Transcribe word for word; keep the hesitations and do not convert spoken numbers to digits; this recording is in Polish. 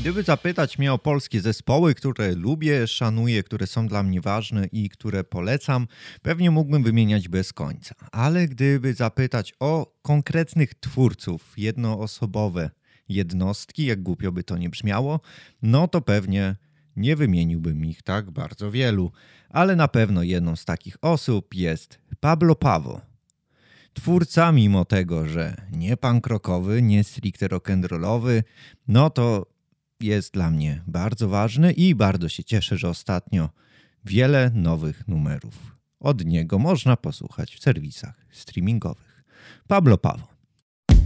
Gdyby zapytać mnie o polskie zespoły, które lubię, szanuję, które są dla mnie ważne i które polecam, pewnie mógłbym wymieniać bez końca. Ale gdyby zapytać o konkretnych twórców, jednoosobowe jednostki, jak głupio by to nie brzmiało, no to pewnie nie wymieniłbym ich tak bardzo wielu. Ale na pewno jedną z takich osób jest Pablo Pawo. Twórca, mimo tego, że nie punk rockowy, nie stricte rock'n'rollowy, no to jest dla mnie bardzo ważny i bardzo się cieszę, że ostatnio wiele nowych numerów od niego można posłuchać w serwisach streamingowych. Pablo Pawo.